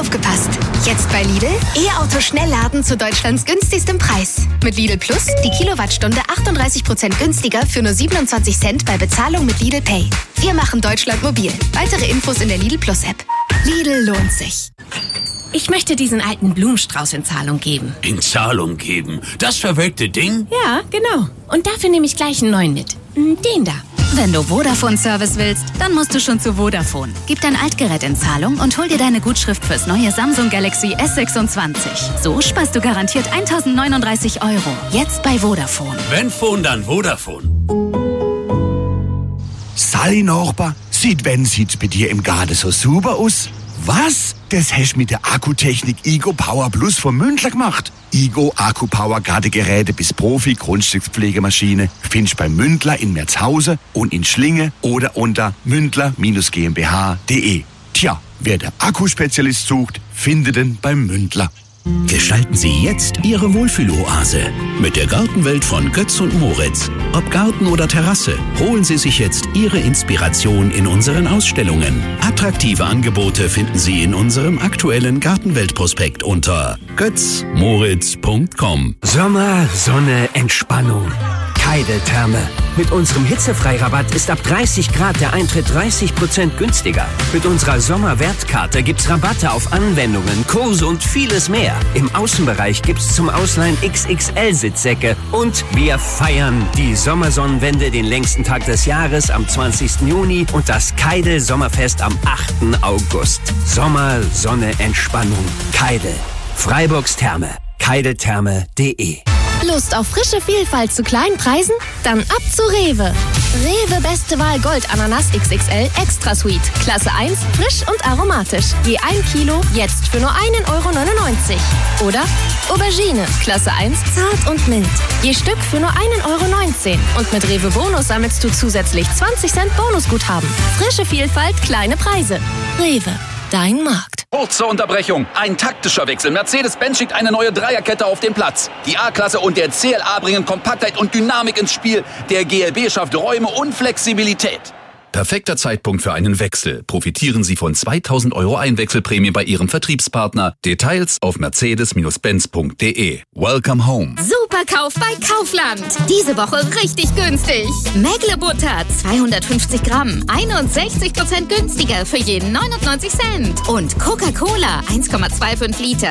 aufgepasst. Jetzt bei Lidl E-Auto Schnellladen zu Deutschlands günstigstem Preis. Mit Lidl Plus die Kilowattstunde 38% günstiger für nur 27 Cent bei Bezahlung mit Lidl Pay. Wir machen Deutschland mobil. Weitere Infos in der Lidl Plus App. Lidl lohnt sich. Ich möchte diesen alten Blumenstrauß in Zahlung geben. In Zahlung geben? Das verwelkte Ding? Ja, genau. Und dafür nehme ich gleich einen neuen mit. Den da. Wenn du Vodafone-Service willst, dann musst du schon zu Vodafone. Gib dein Altgerät in Zahlung und hol dir deine Gutschrift fürs neue Samsung Galaxy S26. So sparst du garantiert 1.039 €. Jetzt bei Vodafone. Wenn Phone, dann Vodafone. Sally Nachbar, sieht bei dir im Garten so super aus? Was? Das hast du mit der Akkutechnik Igo Power Plus von Mündler gemacht. Igo Akku Power Gartengeräte bis Profi Grundstückspflegemaschine findest bei Mündler in Merzhausen und in Schlinge oder unter mündler-gmbh.de. Tja, wer der Akkuspezialist sucht, findet ihn beim Mündler. Gestalten Sie jetzt Ihre Wohlfühloase mit der Gartenwelt von Götz und Moritz. Ob Garten oder Terrasse, holen Sie sich jetzt Ihre Inspiration in unseren Ausstellungen. Attraktive Angebote finden Sie in unserem aktuellen Gartenweltprospekt unter götzmoritz.com. Sommer, Sonne, Entspannung. Keidel-Therme. Mit unserem Hitzefreirabatt ist ab 30 Grad der Eintritt 30% günstiger. Mit unserer Sommerwertkarte gibt's Rabatte auf Anwendungen, Kurse und vieles mehr. Im Außenbereich gibt's zum Ausleihen XXL-Sitzsäcke. Und wir feiern die Sommersonnenwende, den längsten Tag des Jahres am 20. Juni und das Keidel-Sommerfest am 8. August. Sommer, Sonne, Entspannung. Keidel. Freiburgs Therme. keideltherme.de. Lust auf frische Vielfalt zu kleinen Preisen? Dann ab zu Rewe. Rewe Beste Wahl Gold Ananas XXL Extra Sweet. Klasse 1, frisch und aromatisch. Je 1 Kilo, jetzt für nur 1,99 €. Oder Aubergine, Klasse 1, zart und mild. Je Stück für nur 1,19 €. Und mit Rewe Bonus sammelst du zusätzlich 20 Cent Bonusguthaben. Frische Vielfalt, kleine Preise. Rewe. Dein Markt. Kurze Unterbrechung. Ein taktischer Wechsel. Mercedes-Benz schickt eine neue Dreierkette auf den Platz. Die A-Klasse und der CLA bringen Kompaktheit und Dynamik ins Spiel. Der GLB schafft Räume und Flexibilität. Perfekter Zeitpunkt für einen Wechsel. Profitieren Sie von 2.000 € Einwechselprämie bei Ihrem Vertriebspartner. Details auf mercedes-benz.de. Welcome home. Superkauf bei Kaufland. Diese Woche richtig günstig. Mäglebutter 250 Gramm. 61% günstiger für jeden 99 Cent. Und Coca-Cola 1,25 Liter.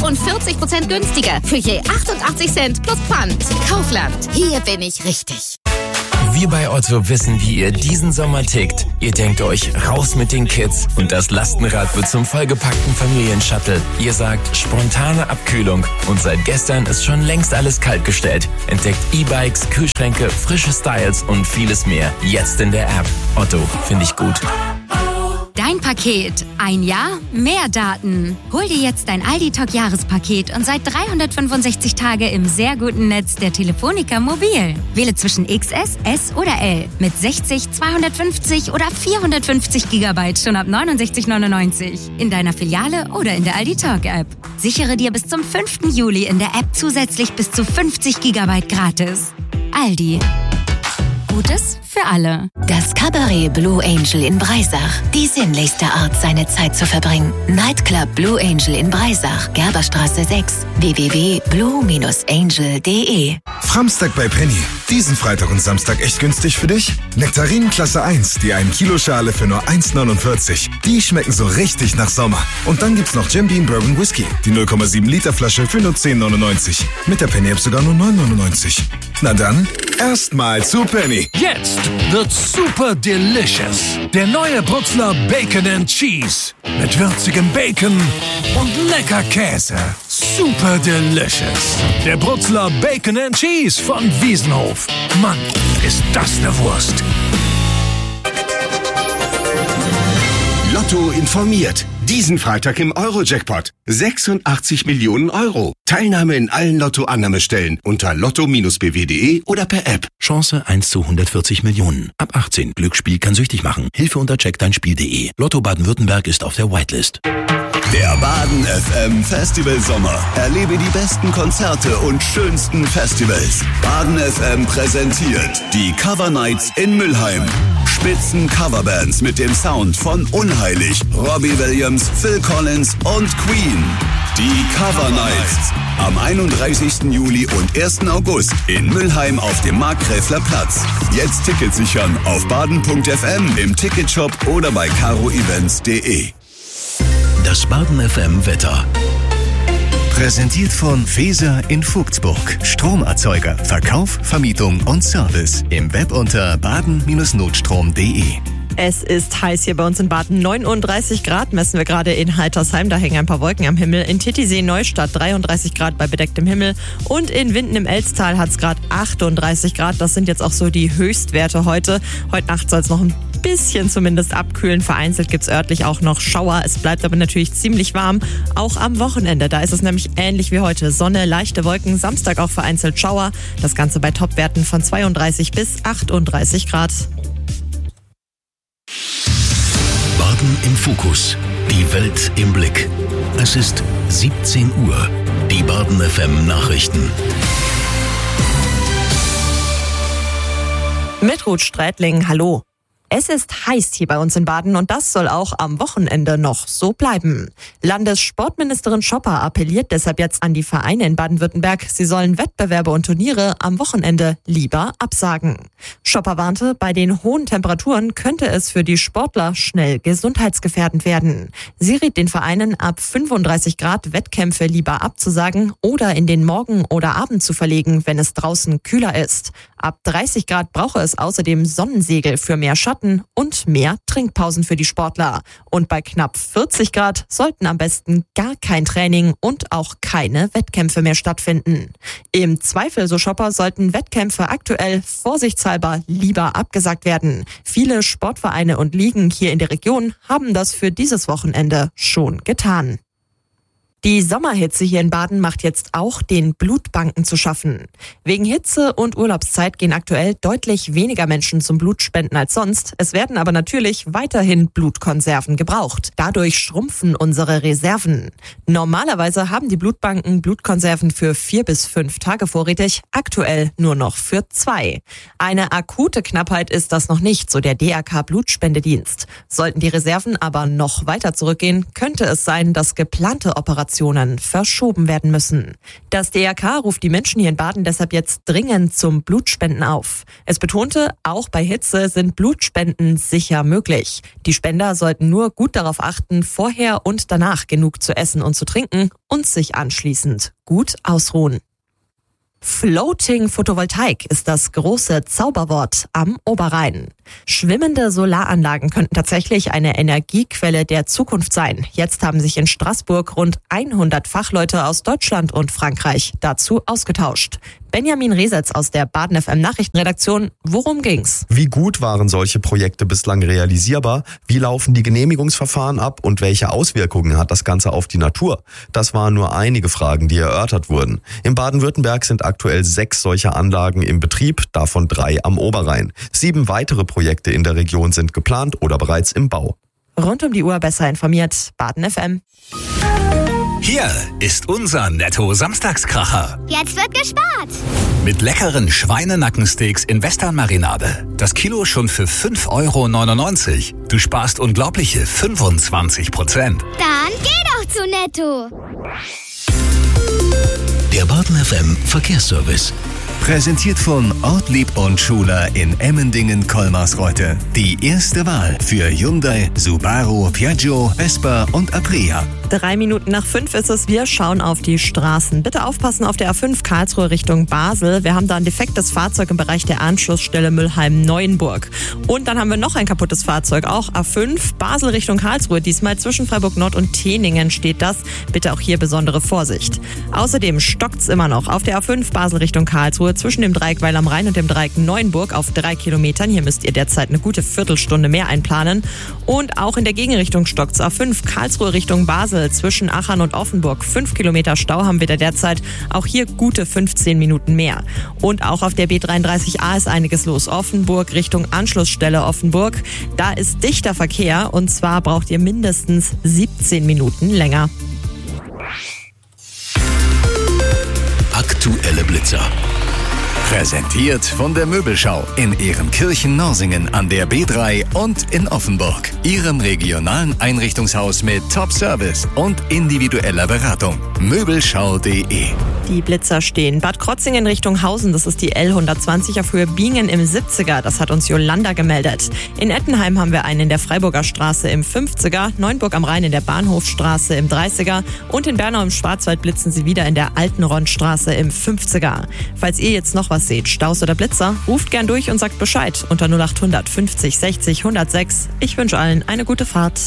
44% günstiger für je 88 Cent plus Pfand. Kaufland. Hier bin ich richtig. Wir bei Otto wissen, wie ihr diesen Sommer tickt. Ihr denkt euch, raus mit den Kids und das Lastenrad wird zum vollgepackten Familienshuttle. Ihr sagt, spontane Abkühlung und seit gestern ist schon längst alles kaltgestellt. Entdeckt E-Bikes, Kühlschränke, frische Styles und vieles mehr. Jetzt in der App. Otto, finde ich gut. Dein Paket. Ein Jahr, mehr Daten. Hol dir jetzt dein Aldi-Talk-Jahrespaket und seit 365 Tage im sehr guten Netz der Telefonica Mobil. Wähle zwischen XS, S oder L mit 60, 250 oder 450 GB schon ab 69,99 € in deiner Filiale oder in der Aldi-Talk-App. Sichere dir bis zum 5. Juli in der App zusätzlich bis zu 50 GB gratis. Aldi. Gutes für alle. Das Cabaret Blue Angel in Breisach. Die sinnlichste Art, seine Zeit zu verbringen. Nightclub Blue Angel in Breisach. Gerberstraße 6. www.blue-angel.de. Framstag bei Penny. Diesen Freitag und Samstag echt günstig für dich? Nektarinen Klasse 1, die 1 Kilo Schale für nur 1,49 €. Die schmecken so richtig nach Sommer. Und dann gibt's noch Jim Beam Bourbon Whisky. Die 0,7 Liter Flasche für nur 10,99 €. Mit der Penny App sogar nur 9,99 €. Na dann, erstmal zu Penny. Jetzt wird's super delicious. Der neue Brutzler Bacon and Cheese. Mit würzigem Bacon und lecker Käse. Super delicious. Der Brutzler Bacon and Cheese von Wiesenhof. Mann, ist das eine Wurst. Lotto informiert. Diesen Freitag im Euro-Jackpot. 86 Millionen €. Teilnahme in allen Lotto-Annahmestellen unter lotto-bw.de oder per App. Chance 1 zu 140 Millionen. Ab 18. Glücksspiel kann süchtig machen. Hilfe unter checkdeinspiel.de. Lotto Baden-Württemberg ist auf der Whitelist. Der Baden FM Festival Sommer. Erlebe die besten Konzerte und schönsten Festivals. Baden FM präsentiert die Cover Nights in Mülheim. Spitzen Coverbands mit dem Sound von Unheilig, Robbie Williams Stones, Phil Collins und Queen. Die Cover Nights. Am 31. Juli und 1. August in Mülheim auf dem Markgräfler Platz. Jetzt Tickets sichern auf baden.fm, im Ticketshop oder bei caroevents.de. Das Baden FM Wetter. Präsentiert von Feser in Vogtsburg. Stromerzeuger, Verkauf, Vermietung und Service. Im Web unter baden-notstrom.de. Es ist heiß hier bei uns in Baden. 39 Grad messen wir gerade in Haltersheim. Da hängen ein paar Wolken am Himmel. In Titisee Neustadt 33 Grad bei bedecktem Himmel. Und in Winden im Elztal hat es gerade 38 Grad. Das sind jetzt auch so die Höchstwerte heute. Heute Nacht soll es noch ein bisschen zumindest abkühlen. Vereinzelt gibt es örtlich auch noch Schauer. Es bleibt aber natürlich ziemlich warm. Auch am Wochenende. Da ist es nämlich ähnlich wie heute. Sonne, leichte Wolken. Samstag auch vereinzelt Schauer. Das Ganze bei Topwerten von 32 bis 38 Grad. Baden im Fokus. Die Welt im Blick. Es ist 17 Uhr. Die Baden FM Nachrichten. Mit Ruth Strätling, hallo. Es ist heiß hier bei uns in Baden und das soll auch am Wochenende noch so bleiben. Landessportministerin Schopper appelliert deshalb jetzt an die Vereine in Baden-Württemberg, sie sollen Wettbewerbe und Turniere am Wochenende lieber absagen. Schopper warnte, bei den hohen Temperaturen könnte es für die Sportler schnell gesundheitsgefährdend werden. Sie riet den Vereinen, ab 35 Grad Wettkämpfe lieber abzusagen oder in den Morgen oder Abend zu verlegen, wenn es draußen kühler ist. Ab 30 Grad brauche es außerdem Sonnensegel für mehr Schatten und mehr Trinkpausen für die Sportler. Und bei knapp 40 Grad sollten am besten gar kein Training und auch keine Wettkämpfe mehr stattfinden. Im Zweifel, so Schopper, sollten Wettkämpfe aktuell vorsichtshalber lieber abgesagt werden. Viele Sportvereine und Ligen hier in der Region haben das für dieses Wochenende schon getan. Die Sommerhitze hier in Baden macht jetzt auch den Blutbanken zu schaffen. Wegen Hitze und Urlaubszeit gehen aktuell deutlich weniger Menschen zum Blutspenden als sonst. Es werden aber natürlich weiterhin Blutkonserven gebraucht. Dadurch schrumpfen unsere Reserven. Normalerweise haben die Blutbanken Blutkonserven für 4 bis 5 Tage vorrätig, aktuell nur noch für 2. Eine akute Knappheit ist das noch nicht, so der DRK Blutspendedienst. Sollten die Reserven aber noch weiter zurückgehen, könnte es sein, dass geplante Operationen verschoben werden müssen. Das DRK ruft die Menschen hier in Baden deshalb jetzt dringend zum Blutspenden auf. Es betonte, auch bei Hitze sind Blutspenden sicher möglich. Die Spender sollten nur gut darauf achten, vorher und danach genug zu essen und zu trinken und sich anschließend gut ausruhen. Floating Photovoltaik ist das große Zauberwort am Oberrhein. Schwimmende Solaranlagen könnten tatsächlich eine Energiequelle der Zukunft sein. Jetzt haben sich in Straßburg rund 100 Fachleute aus Deutschland und Frankreich dazu ausgetauscht. Benjamin Resetz aus der Baden FM Nachrichtenredaktion. Worum ging's? Wie gut waren solche Projekte bislang realisierbar? Wie laufen die Genehmigungsverfahren ab? Und welche Auswirkungen hat das Ganze auf die Natur? Das waren nur einige Fragen, die erörtert wurden. In Baden-Württemberg sind aktuell 6 solcher Anlagen im Betrieb, davon 3 am Oberrhein. 7 weitere Projekte in der Region sind geplant oder bereits im Bau. Rund um die Uhr besser informiert. Baden FM. Hier ist unser Netto-Samstagskracher. Jetzt wird gespart. Mit leckeren Schweinenackensteaks in Western-Marinade. Das Kilo schon für 5,99 €. Du sparst unglaubliche 25%. Dann geh doch zu Netto. Der Baden FM Verkehrsservice. Präsentiert von Ortlieb und Schuler in Emmendingen-Kolmarsreuth. Die erste Wahl für Hyundai, Subaru, Piaggio, Vespa und Aprilia. 3 Minuten nach 5 ist es. Wir schauen auf die Straßen. Bitte aufpassen auf der A5 Karlsruhe Richtung Basel. Wir haben da ein defektes Fahrzeug im Bereich der Anschlussstelle Mülheim-Neuenburg. Und dann haben wir noch ein kaputtes Fahrzeug, auch A5 Basel Richtung Karlsruhe. Diesmal zwischen Freiburg Nord und Teningen steht das. Bitte auch hier besondere Vorsicht. Außerdem stockt's immer noch auf der A5 Basel Richtung Karlsruhe zwischen dem Dreieck Weil am Rhein und dem Dreieck Neuenburg auf 3 Kilometern. Hier müsst ihr derzeit eine gute Viertelstunde mehr einplanen. Und auch in der Gegenrichtung stockt's. A5 Karlsruhe Richtung Basel zwischen Achern und Offenburg. 5 Kilometer Stau haben wir da derzeit. Auch hier gute 15 Minuten mehr. Und auch auf der B33A ist einiges los. Offenburg Richtung Anschlussstelle Offenburg. Da ist dichter Verkehr und zwar braucht ihr mindestens 17 Minuten länger. Aktuelle Blitzer. Präsentiert von der Möbelschau in Ehrenkirchen-Norsingen an der B3 und in Offenburg. Ihrem regionalen Einrichtungshaus mit Top-Service und individueller Beratung. Möbelschau.de. Die Blitzer stehen Bad Krotzingen Richtung Hausen. Das ist die L120 auf Höhe Bingen im 70er. Das hat uns Jolanda gemeldet. In Ettenheim haben wir einen in der Freiburger Straße im 50er, Neunburg am Rhein in der Bahnhofstraße im 30er und in Bernau im Schwarzwald blitzen sie wieder in der Alten Rondstraße im 50er. Falls ihr jetzt noch was seht, Staus oder Blitzer, ruft gern durch und sagt Bescheid unter 0800 50 60 106. Ich wünsche allen eine gute Fahrt.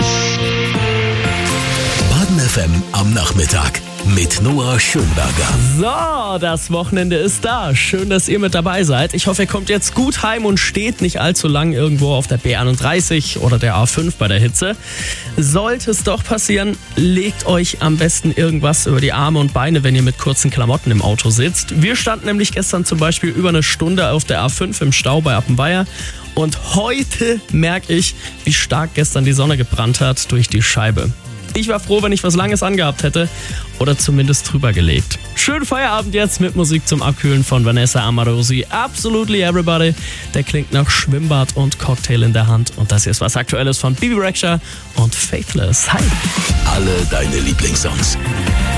Baden FM am Nachmittag mit Noah Schönberger. So, das Wochenende ist da. Schön, dass ihr mit dabei seid. Ich hoffe, ihr kommt jetzt gut heim und steht nicht allzu lang irgendwo auf der B31 oder der A5 bei der Hitze. Sollte es doch passieren, legt euch am besten irgendwas über die Arme und Beine, wenn ihr mit kurzen Klamotten im Auto sitzt. Wir standen nämlich gestern zum Beispiel über eine Stunde auf der A5 im Stau bei Appenweier. Und heute merke ich, wie stark gestern die Sonne gebrannt hat durch die Scheibe. Ich war froh, wenn ich was Langes angehabt hätte oder zumindest drüber gelegt. Schönen Feierabend jetzt mit Musik zum Abkühlen von Vanessa Amorosi. Absolutely Everybody. Der klingt nach Schwimmbad und Cocktail in der Hand. Und das hier ist was Aktuelles von Bibi Rexha und Faithless. Hi. Alle deine Lieblingssongs.